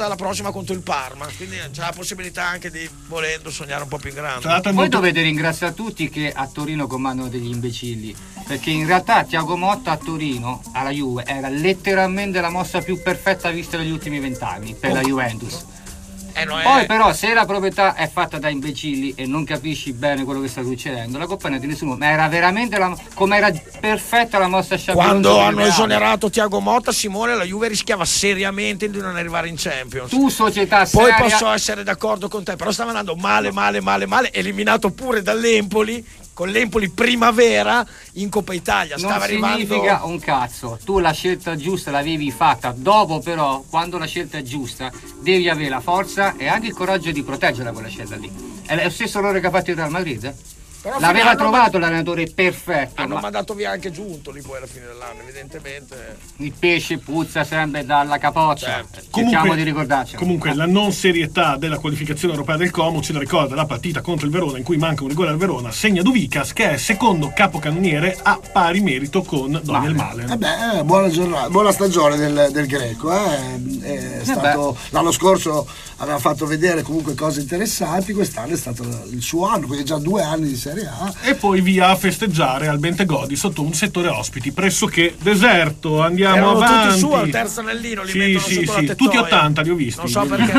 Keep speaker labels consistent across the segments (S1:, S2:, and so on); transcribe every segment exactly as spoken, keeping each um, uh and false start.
S1: la prossima contro il Parma, quindi c'è la possibilità anche di, volendo, sognare un po' più in grande.
S2: Voi
S3: molto...
S2: dovete ringraziare tutti che a Torino comandano degli imbecilli, perché in realtà Thiago Motta a Torino, alla Juve, era letteralmente la mossa più perfetta vista negli ultimi vent'anni per oh. la Juventus.
S1: Eh, no,
S2: Poi
S1: è...
S2: però se la proprietà è fatta da imbecilli e non capisci bene quello che sta succedendo, la colpa non è di nessuno, ma era veramente la, come era perfetta la mossa Sciabione.
S1: Quando hanno esonerato Thiago Motta, Simone, la Juve rischiava seriamente di non arrivare in Champions.
S2: Tu società
S1: seria... Poi
S2: seria...
S1: posso essere d'accordo con te, però stava andando male male male male, eliminato pure dall'Empoli, con l'Empoli primavera in Coppa Italia. Stava
S2: non
S1: arrivando...
S2: significa un cazzo, tu la scelta giusta l'avevi fatta, dopo però quando la scelta è giusta devi avere la forza e anche il coraggio di proteggerla quella scelta lì. È lo stesso errore che ha fatto il Real Madrid, eh? Però l'aveva trovato man... l'allenatore perfetto.
S1: Hanno
S2: ma...
S1: mandato via anche Giuntoli poi alla fine dell'anno, evidentemente.
S2: Il pesce puzza sempre dalla capoccia. Certo. Cerchiamo
S3: comunque,
S2: di ricordarci.
S3: Comunque la non serietà della qualificazione europea del Como ce la ricorda la partita contro il Verona in cui manca un rigore al Verona, segna Duvicas che è secondo capocannoniere a pari merito con Daniel Malen.
S4: Eh beh, eh, buona, giornata, buona stagione del, del greco, eh. È
S2: eh
S4: stato, l'anno scorso aveva fatto vedere comunque cose interessanti, quest'anno è stato il suo anno, quindi già due anni di Serie A.
S3: E poi via a festeggiare al Bentegodi sotto un settore ospiti pressoché deserto. Andiamo
S1: erano
S3: avanti.
S1: Tutti su al terzo anellino, li
S3: sì,
S1: mettono
S3: sì,
S1: sotto
S3: sì.
S1: la
S3: Tutti ottanta li ho visti.
S1: Non so perché.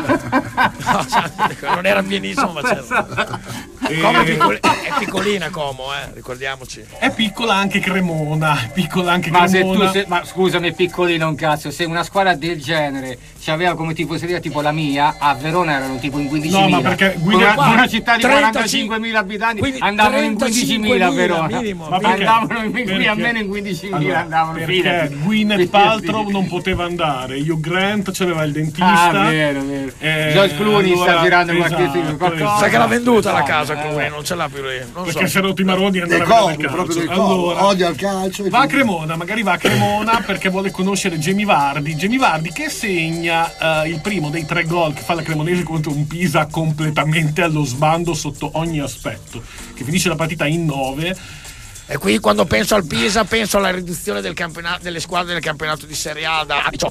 S1: No, cioè, non era pienissimo, ma c'era. E... Como è, piccol- è piccolina Como, eh, ricordiamoci.
S3: È piccola anche Cremona, è piccola anche
S2: ma
S3: Cremona.
S2: Se tu se, ma scusami, è piccolina un cazzo. Se una squadra del genere c'aveva come tifoseria tipo la mia, a Verona erano tipo in quindicimila.
S3: No, ma perché guida...
S2: una, una città di quarantacinquemila abitanti andavano in quindicimila a Verona.
S1: Minimo,
S2: ma
S1: perché?
S2: Andavano in, qui almeno in quindicimila allora, andavano.
S3: Perché Gwyneth Paltrow non poteva andare, Hugh Grant c'aveva il dentista.
S2: Ah, vero, vero.
S3: Eh,
S2: George Clooney
S3: allora,
S2: sta girando
S3: esatto,
S2: qualche film, qualcosa.
S1: Sai che l'ha venduta la casa Clooney, non ce l'ha più lui. Non
S3: perché
S1: so.
S3: si è rotto i maroni e andava a vedere
S4: proprio del
S3: allora,
S4: odia il calcio.
S3: Va a Cremona, magari va a Cremona perché vuole conoscere Jamie Vardy. Jamie Vardy che segna uh, il primo dei tre gol che fa la Cremonese contro un Pisa completamente allo sbando sotto ogni aspetto, che finisce la partita in nove.
S1: E qui quando penso al Pisa penso alla riduzione del campionato, delle squadre del campionato di Serie A da diciotto.